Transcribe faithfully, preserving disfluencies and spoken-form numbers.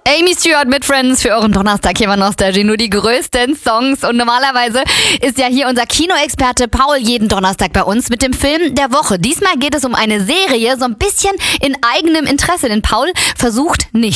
Amy Stewart mit Friends für euren Donnerstag hier bei Nostalgie. Nur die größten Songs. Und normalerweise ist ja hier unser Kinoexperte Paul jeden Donnerstag bei uns mit dem Film der Woche. Diesmal geht es um eine Serie, so ein bisschen in eigenem Interesse. Denn Paul versucht nicht